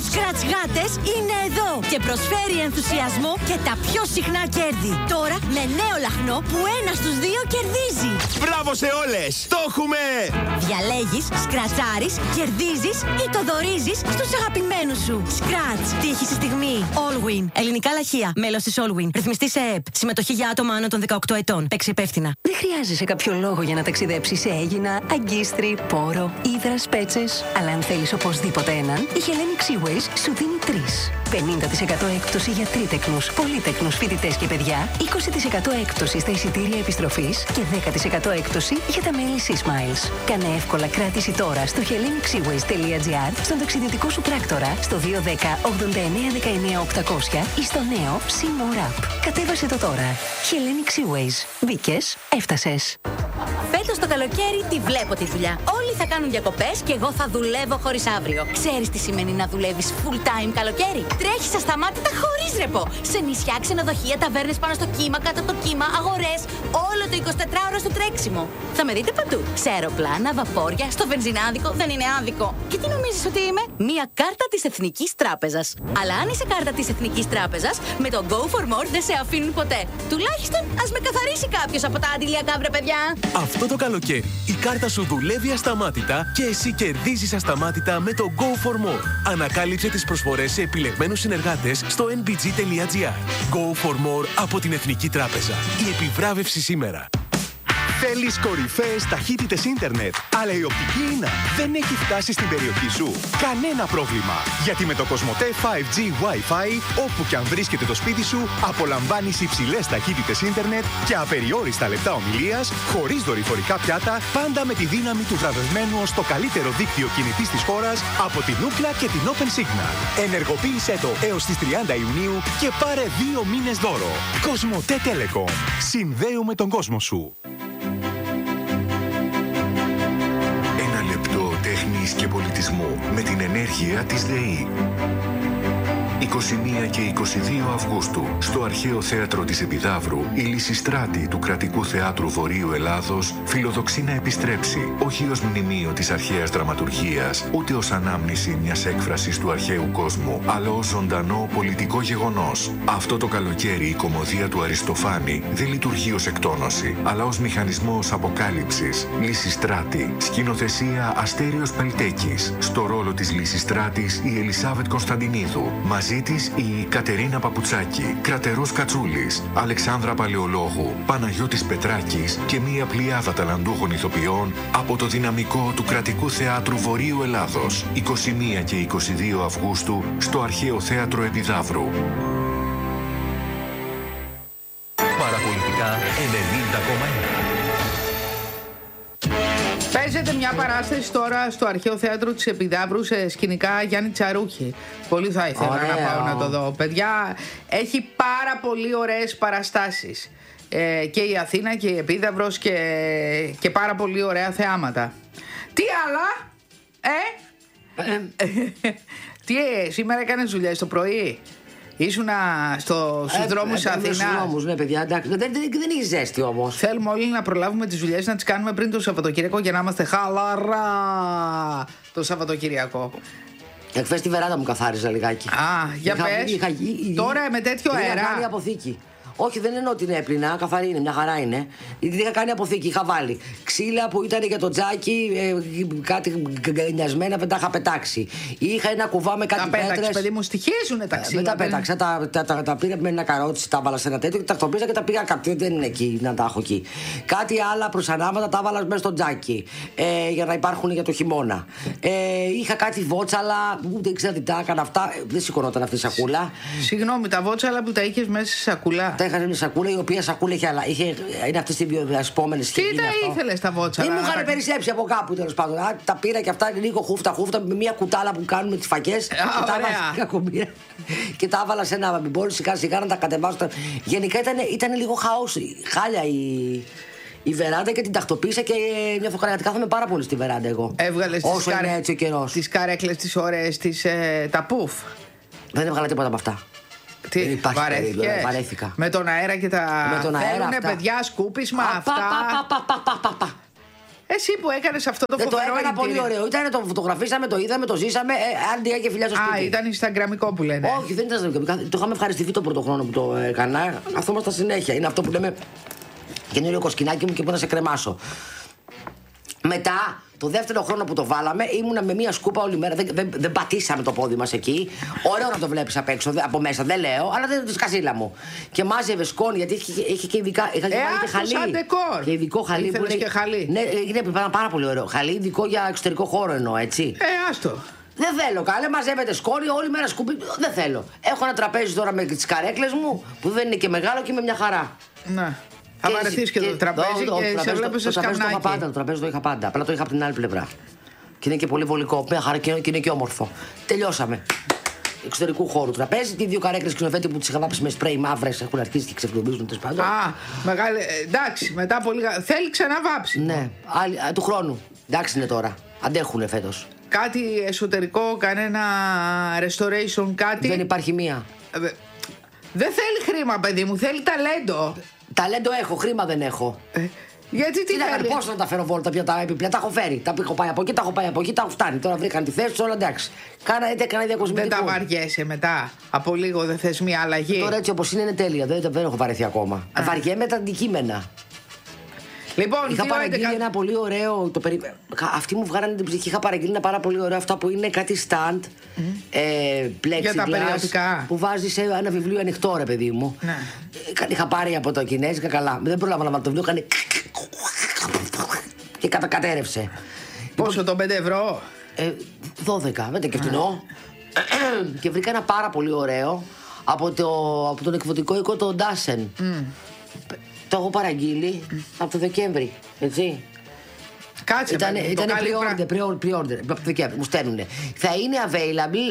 Scratch Γάτες είναι εδώ και προσφέρει ενθουσιασμό και τα πιο συχνά κέρδη. Τώρα με νέο λαχνό που ένα στους δύο κερδίζει. Μπράβο σε όλες! Το έχουμε! Διαλέγεις, σκρατσάρεις, κερδίζεις ή το δωρίζεις στους αγαπημένους σου. Scratch. Τύχη στη στιγμή. Allwin. Ελληνικά λαχεία. Μέλος της Allwin. Ρυθμιστή σε ΕΕΠ. Συμμετοχή για άτομα άνω των 18 ετών. Παίξε υπεύθυνα. Δεν χρειάζεσαι κάποιο λόγο για να ταξιδέψεις σε Αίγινα, Αγκίστρι, Πόρο, Ύδρα, Πέτσες. Αλλά αν θέλεις οπωσδήποτε έναν, η Hellenic Seaways σου δίνει 3. 50% έκπτωση για τρίτεκνους, πολύτεκνους φοιτητές και παιδιά, 20% έκπτωση στα εισιτήρια επιστροφής και 10% έκπτωση για τα μέλη Seasmiles. Κάνε εύκολα κράτηση τώρα στο hellenicseaways.gr, στον ταξιδιωτικό σου πράκτορα, στο 210 89 19 800 ή στο νέο Sea App. Κατέβασε το τώρα. Hellenic Seaways. Μπήκες, έφτασες. Φέτος το καλοκαίρι τη βλέπω τη δουλειά. Όλοι θα κάνουν διακοπές και εγώ θα δουλεύω χωρίς αύριο. Ξέρεις τι σημαίνει να δουλεύεις full time καλοκαίρι? Τρέχεις ασταμάτητα χωρίς ρεπό. Σε νησιά, ξενοδοχεία, ταβέρνες πάνω στο κύμα, κάτω από το κύμα, αγορές. Όλο το 24ωρο στο τρέξιμο. Θα με δείτε παντού. Σε αεροπλάνα, βαπόρια, στο βενζινάδικο. Δεν είναι άδικο. Και τι νομίζεις ότι είμαι? Μία κάρτα της Εθνικής Τράπεζας. Αλλά αν είσαι κάρτα της Εθνικής Τράπεζας, με το Go for More δεν σε αφήνουν ποτέ. Τουλάχιστον ας με καθαρίσει κάποιος από τα αντιλιακά, βρε παιδιά. Αυτό το καλοκαίρι η κάρτα σου δουλεύει ασταμάτητα και εσύ κερδίζεις ασταμάτητα με το Go for More. Ανακάλυψε τις προσφορές σε επιλεγμένους συνεργάτες στο nbg.gr. Go for More από την Εθνική Τράπεζα. Η επιβράβευση σήμερα. Θέλεις κορυφαίες ταχύτητες ίντερνετ, αλλά η οπτική ίνα δεν έχει φτάσει στην περιοχή σου? Κανένα πρόβλημα, γιατί με το Κοσμοτέ 5G Wi-Fi, όπου κι αν βρίσκεται το σπίτι σου, απολαμβάνεις υψηλές ταχύτητες ίντερνετ και απεριόριστα λεπτά ομιλίας, χωρίς δορυφορικά πιάτα, πάντα με τη δύναμη του βραβευμένου ως το καλύτερο δίκτυο κινητής της χώρας από την Ookla και την Open Signal. Ενεργοποίησέ το έως τις 30 Ιουνίου και πάρε 2 μήνες δώρο. Κοσμοτέ Telecom. Συνδέουμε τον κόσμο σου. Τέχνης και πολιτισμού με την ενέργεια της ΔΕΗ. 21 και 22 Αυγούστου, στο Αρχαίο Θέατρο της Επιδαύρου, η Λυσιστράτη του Κρατικού Θεάτρου Βορείου Ελλάδος φιλοδοξεί να επιστρέψει, όχι ως μνημείο της αρχαίας δραματουργίας, ούτε ως ανάμνηση μιας έκφρασης του αρχαίου κόσμου, αλλά ως ζωντανό πολιτικό γεγονός. Αυτό το καλοκαίρι η κωμωδία του Αριστοφάνη δεν λειτουργεί ως εκτόνωση, αλλά ως μηχανισμός αποκάλυψης. Λυσιστράτη, σκηνοθεσία Αστέριος Πελτέκης. Στο ρόλο της Λυσιστράτης η Ελισάβετ Κωνσταντινίδου. Μαζί της η Κατερίνα Παπουτσάκη, Κρατερός Κατσούλης, Αλεξάνδρα Παλαιολόγου, Παναγιώτης Πετράκης και μία πλειάδα ταλαντούχων ηθοποιών από το δυναμικό του Κρατικού Θεάτρου Βορείου Ελλάδος. 21 και 22 Αυγούστου στο Αρχαίο Θέατρο Επιδαύρου. Παραπολιτικά 90,1. Παίζεται μια παράσταση τώρα στο Αρχαίο Θέατρο της Επιδαύρου σε σκηνικά Γιάννη Τσαρούχη. Πολύ θα ήθελα να πάω να το δω. Παιδιά, έχει πάρα πολύ ωραίες παραστάσεις. Και η Αθήνα και η Επίδαυρος και πάρα πολύ ωραία θεάματα. Τι άλλα, Τι σήμερα έκανες δουλειές το πρωί? Ήσουνα στους δρόμους της Αθήνας? Στους δρόμους, ναι, παιδιά, εντάξει. Δεν έχει ζέστη όμως. Θέλουμε όλοι να προλάβουμε τις δουλειές να τις κάνουμε πριν το Σαββατοκύριακο για να είμαστε χαλαρά το Σαββατοκύριακο. Χθες τη βεράντα μου καθάριζα λιγάκι. Για πες. Τώρα με τέτοιο αέρα. Είχα κάνει αποθήκη. Όχι, δεν εννοώ ότι είναι έπλυνα, καθαρή είναι, μια χαρά είναι. Γιατί είχα κάνει αποθήκη, είχα βάλει ξύλα που ήταν για το τζάκι, κάτι γκρινιασμένα, δεν τα είχα πετάξει. Είχα ένα κουβά με κάτι πέτρες. Τα πέταξε, παιδί μου, στοιχίζουνε τα ξύλα. Δεν τα πέταξα, τα πήρα με ένα καρότσι, τα βάλα σε ένα τέτοιο και τα χτυπήσα και τα πήγα κάπου. Δεν είναι εκεί να τα έχω εκεί. Κάτι άλλα προσανάματα τα βάλα μέσα στο τζάκι για να υπάρχουν για το χειμώνα. Είχα κάτι βότσαλα, ούτε ήξερα τι τα έκανα αυτά. Δεν σηκωνόταν αυτή η σακούλα. Συγγνώμη, τα βότσαλα που τα είχε μέσα στη σακούλα. Είχα μια σακούλα, η οποία σακούλα είναι αυτές τις βιοδιασπόμενες. Τι τα ήθελες τα βότσαλα? Ή μου είχαν περισσέψει από κάπου, τέλος πάντων. Τα πήρα και αυτά λίγο χούφτα με μια κουτάλα που κάνουμε τις φακές. Και τα έβαλα σε ένα μπιμπόλ, σιγά σιγά να τα κατεβάσω. Γενικά ήταν λίγο χαός, χάλια η βεράντα και την τακτοποίησα και μια φορά κάθομαι πάρα πολύ στη βεράντα εγώ. Έβγαλες τις καρέκλες, τις ωραίες, τα πουφ? Δεν έβγαλα τίποτα από αυτά. Τι, βαρέθηκα. Με τον αέρα και τα... Θέλουνε παιδιά σκούπισμα αυτά. Εσύ που έκανες αυτό το φοβερό. Δεν το έκανα πολύ ωραίο. Ήταν, το φωτογραφίσαμε, το είδαμε, το ζήσαμε. Αντία και φιλιά στο σπίτι. Α, ήταν Instagramικό που λένε. Όχι, δεν ήταν Instagramικό. Το είχαμε ευχαριστηθεί το πρώτο χρόνο που το έκανα. Αυτό μας τα συνέχεια. Είναι αυτό που λέμε καινούριο κοσκινάκι μου και μπορώ να σε κρεμάσω. Μετά, το δεύτερο χρόνο που το βάλαμε, ήμουνα με μία σκούπα όλη μέρα. Δεν πατήσαμε το πόδι μας εκεί. Ωραίο να το βλέπεις απ' έξω, από μέσα, δεν λέω, αλλά δεν είναι τη σκασίλα μου. Και μάζευε σκόνη, γιατί είχε και ειδικά. Είχα και χαλί. Σαν ντεκόρ. Και ειδικό χαλί. Ήθελες και χαλί. Ναι, είναι πάρα πολύ ωραίο. Χαλί ειδικό για εξωτερικό χώρο εννοώ, έτσι. Άστο. Δεν θέλω, καλέ, μαζεύεται σκόνη, όλη μέρα σκουπί. Δεν θέλω. Έχω ένα τραπέζι τώρα με τις καρέκλες μου, που δεν είναι και μεγάλο και με μια χαρά. Ναι. Θα βαρεθείς και το τραπέζι και σε βλέπω σε σκαμνάκι. Το τραπέζι το είχα πάντα, απλά το είχα από την άλλη πλευρά. Και είναι και πολύ βολικό, μια χαρά και είναι και όμορφο. Τελειώσαμε. Εξωτερικού χώρου τραπέζι, τι δύο καρέκλες ξενοφέτη που τις είχα βάψει με σπρέι μαύρες, έχουν αρχίσει και ξεφλωμίζουν τέλος πάντων. Α, μεγάλη. Εντάξει, μετά πολύ. Θέλει ξανά βάψει. Ναι, του χρόνου. Εντάξει είναι τώρα. Αντέχουνε φέτος. Κάτι εσωτερικό, κανένα restoration, κάτι. Δεν υπάρχει μία. Δεν θέλει χρήμα, παιδί μου, θέλει ταλέντο. Ταλέντο έχω, χρήμα δεν έχω. Γιατί τι θέλει. Πώς να τα φέρω βόλτα πια τα έπιπλα, τα έχω φέρει. Τα έχω πάει από εκεί, τα έχω πάει από εκεί, τα έχω φτάνει. Τώρα βρήκαν τη θέση του, όλα εντάξει. Έκανα διακοσμητικό. Δεν τα βαριέσαι μετά. Από λίγο δεν θες μια αλλαγή. Τώρα έτσι όπως είναι τέλεια, δεν έχω βαρεθεί ακόμα. Βαριέμαι τα αντικείμενα. Λοιπόν, είχα παραγγείλει ένα πολύ ωραίο. Αυτοί μου βγάλανε την ψυχή. Είχα παραγγείλει ένα πάρα πολύ ωραίο. Αυτά που είναι κάτι stand. Για τα περιοδικά. Που βάζει σε ένα βιβλίο ανοιχτό, ρε παιδί μου. Ναι. Είχα πάρει από το Κινέζικα καλά. Δεν πρόλαβα να βάλω το βιβλίο. Έκανε. Και κατέρευσε. Πόσο, το 5 ευρώ? 12, δεν και φτηνό. Και βρήκα ένα πάρα πολύ ωραίο από τον εκδοτικό οίκο, το Ντάσεν. Το έχω παραγγείλει από το Δεκέμβρη, έτσι. Κάτσε, ήταν pre-order, μου στέλνουνε. Θα είναι available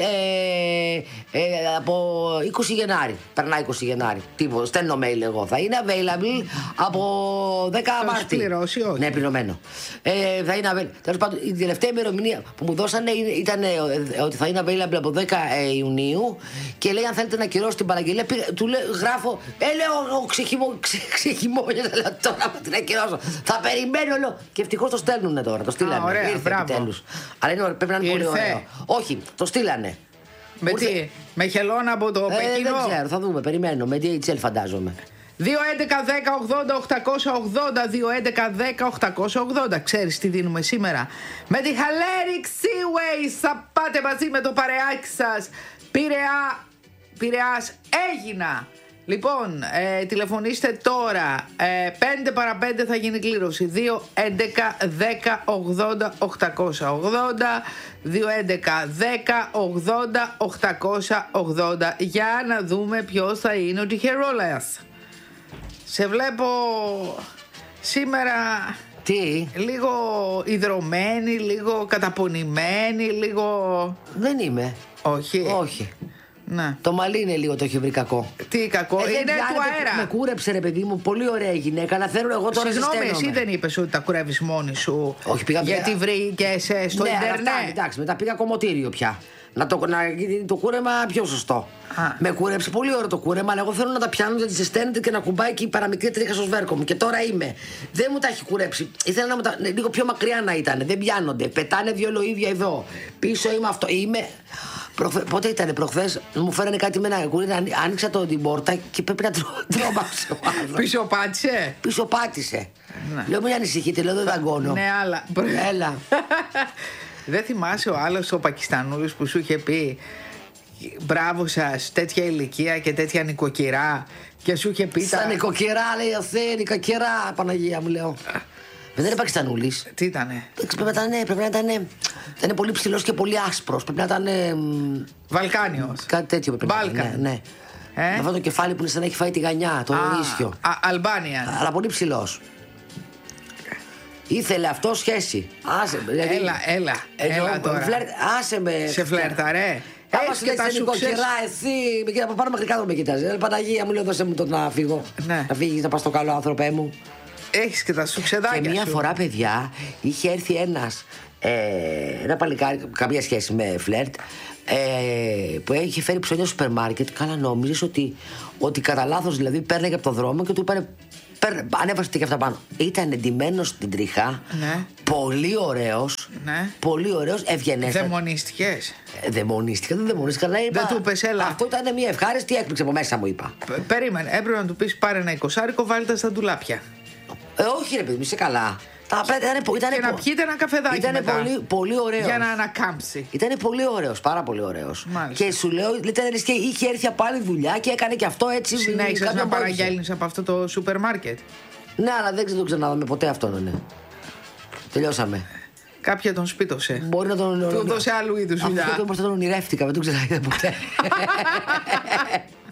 από 20 Γενάρη. Περνάει 20 Γενάρη. Τύπο, στέλνω mail εγώ. Θα είναι available από 10 Μάρτη. Θα πληρώσει, όχι. Ναι, πληρωμένο. Θα είναι available. Τέλος πάντων, η τελευταία ημερομηνία που μου δώσανε ήταν ότι θα είναι available από 10 Ιουνίου και λέει αν θέλετε να ακυρώσω την παραγγελία. Του λέω, γράφω, λέω, ξεχυμόνια, τώρα θα την ακυρώσω. Θα περιμένω, λέω. Και ευτυχώς το στέλνουνε τώρα. Το στείλανε. Ωραία, ήρθε επιτέλους. Αλλά πρέπει να είναι πολύ ωραίο. Όχι, το στείλανε. Με τι, με χελώνα από το Πεκίνο? Δεν ξέρω, θα δούμε, περιμένω. Με DHL φαντάζομαι. 2-11-10-80-880, 2-11-10-880. Ξέρεις τι δίνουμε σήμερα? Με τη Hellenic Seaways θα πάτε μαζί με το παρεάκι σας. Πειραιάς Αίγινα. Λοιπόν, τηλεφωνήστε τώρα. 5 παρα 5 θα γίνει κλήρωση. 2-11-10-80-880. 2-11-10-80-880. Για να δούμε ποιος θα είναι ο τυχερόλας. Σε βλέπω σήμερα. Τι? Λίγο ιδρωμένη, λίγο καταπονημένη, λίγο. Δεν είμαι. Όχι. Όχι. Ναι. Το μαλλί είναι λίγο, το έχει βρει κακό. Τι κακό, είναι του αέρα. Με κούρεψε, ρε παιδί μου, πολύ ωραία γυναίκα. Να θέλω εγώ τώρα. Συγγνώμη, εσύ δεν είπες ότι τα κουρεύεις μόνη σου? Όχι, πήγα. Γιατί βρήκες στο Ιντερνετ. Εντάξει, μετά πήγα κομμωτήριο πια. Να γίνει το κούρεμα πιο σωστό. Με κούρεψε πολύ ωραίο το κούρεμα, αλλά εγώ θέλω να τα πιάνω γιατί ζεσταίνεται και να κουμπάει και η παραμικρή τρίχα στο σβέρκο μου. Και τώρα είμαι. Δεν μου τα έχει κουρέψει. Ήθελα να μου τα. Λίγο πιο μακριά να ήταν. Δεν πιάνονται. Πετάνε δύο λοίδια εδώ. Πίσω είμαι αυτό. Είμαι. Πότε ήταν προχθές, μου φέρανε κάτι με ένα κουρίδι. Άνοιξα την πόρτα και πρέπει να τρόμαξε ο άνθρωπος. Πίσω πάτησε. Ναι. Λέω μην ανησυχείτε, λέω δεν δαγκώνω. Ναι, αλλά. Έλα. Δεν θυμάσαι ο άλλος ο Πακιστανούλης που σου είχε πει μπράβο σας, τέτοια ηλικία και τέτοια νοικοκυρά, και σου είχε πει. Σαν νοικοκυρά, λέει αυτή, νοικοκυρά, Παναγία μου, λέω. Δεν είναι Πακιστανούλης. Τι ήτανε? Πρέπει να ήταν. Ήταν πολύ ψηλός και πολύ άσπρος. Πρέπει να ήταν. Βαλκάνιος. Κάτι τέτοιο πρέπει να ήταν. Ναι. Με αυτό το κεφάλι που είναι σαν να έχει φάει τη γανιά, το ίσιο. Αλμπάνια. Αλλά πολύ ψηλός. Ήθελε αυτό σχέση. Άσε, δηλαδή, έλα τώρα. Άσε με. Σε φλέρτα, ρε. Έχει και τα νοικοκυρά, εσύ. Από πάνω μακρικά δεν με κοιτάζει. Παναγία μου, λέω, δώσε μου το να φύγω. Ναι. Να φύγει, να πα στο καλό, άνθρωπέ μου. Έχεις και τα σουξεδάκια. Και μια φορά, παιδιά, είχε έρθει ένα παλικάρι, καμία σχέση με φλερτ, που είχε φέρει ψώνια στο σούπερ μάρκετ. Καλά, νόμιζες ότι κατά λάθος δηλαδή πέρναγε από τον δρόμο και του είπανε Ανέβασε και αυτά πάνω. Ήταν εντυμένος στην τριχά. Ναι. Πολύ ωραίος. Ναι. Πολύ ωραίος, ευγενέστατος. Δαιμονίστηκες? Δαιμονίστηκα, δεν δαιμονίστηκα. Δεν του είπες, έλα. Αυτό ήταν μια ευχάριστη έκπληξη από μέσα μου, είπα. Περίμενε, έπρεπε να του πεις πάρε ένα 20, βάλτε τα στα ντουλάπια. Όχι, ρε παιδί μου, είσαι καλά. Και να πιείτε ένα καφεδάκι ήταν μετά. Πολύ ωραίος. Για να ανακάμψει. Ήταν πολύ ωραίος, πάρα πολύ ωραίος. Μάλιστα. Και σου λέω, ήταν και είχε έρθει από άλλη δουλειά και έκανε και αυτό έτσι. Συνέχισες να παραγγέλνεις από αυτό το σούπερ μάρκετ? Ναι, αλλά δεν το ξαναδούμε ποτέ αυτόν, ναι. Τελειώσαμε. Κάποια τον σπίτωσε. Μπορεί να τον. Του δώσε άλλου είδους δουλειά. Αυτό όμως τον ονειρεύτηκα, δεν το ξαναδεί ποτέ.